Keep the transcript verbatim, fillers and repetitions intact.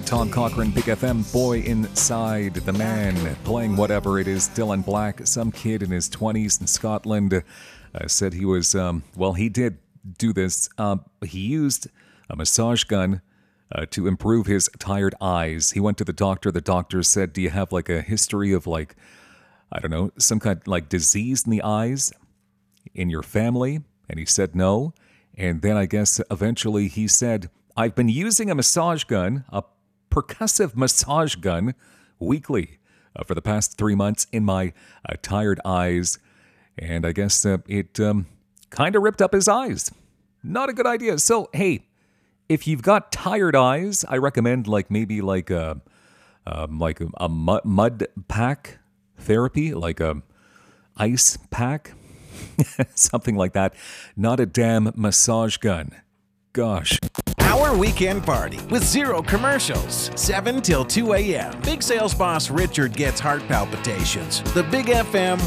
Tom Cochran, Big F M, Boy Inside the Man, playing whatever it is, Dylan Black. Some kid in his twenties in Scotland uh, said he was, um, well, he did do this. Uh, he used a massage gun uh, to improve his tired eyes. He went to the doctor. The doctor said, do you have like a history of like, I don't know, some kind of like disease in the eyes in your family? And he said no. And then I guess eventually he said, I've been using a massage gun, a percussive massage gun, weekly uh, for the past three months in my uh, tired eyes. And I guess uh, it um, kind of ripped up his eyes. Not a good idea. So, hey, if you've got tired eyes, I recommend like maybe like a, um, like a, a mud, mud pack therapy, like a ice pack, something like that. Not a damn massage gun. Gosh. Our weekend party with zero commercials, seven till two a.m. Big sales boss Richard gets heart palpitations. The Big F M